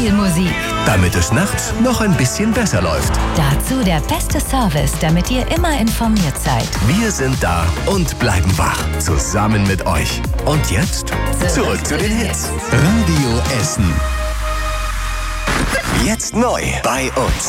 Musik. Damit es nachts noch ein bisschen besser läuft. Dazu der beste Service, damit ihr immer informiert seid. Wir sind da und bleiben wach. Zusammen mit euch. Und jetzt zurück zu den Hits. Radio Essen. Jetzt neu bei uns.